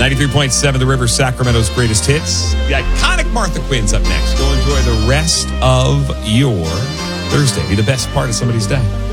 93.7 The River, Sacramento's greatest hits. The iconic Martha Quinn's up next. Go enjoy the rest of your Thursday. Be the best part of somebody's day.